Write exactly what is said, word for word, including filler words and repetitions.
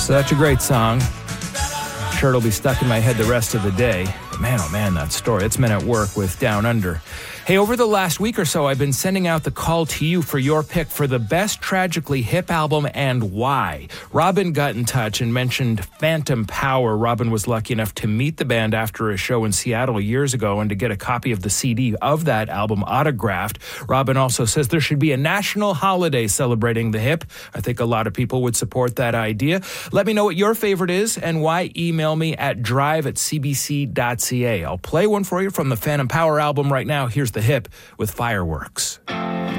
Such a great song. I'm sure it'll be stuck in my head the rest of the day. But man, oh man, that story. It's Men at Work with Down Under. Hey, over the last week or so, I've been sending out the call to you for your pick for the best tragically hip album and why. Robin got in touch and mentioned Phantom Power. Robin was lucky enough to meet the band after a show in Seattle years ago and to get a copy of the C D of that album autographed. Robin also says there should be a national holiday celebrating the hip. I think a lot of people would support that idea. Let me know what your favorite is and why. Email me at drive at c b c dot c a. I'll play one for you from the Phantom Power album right now. Here's the hip with Fireworks.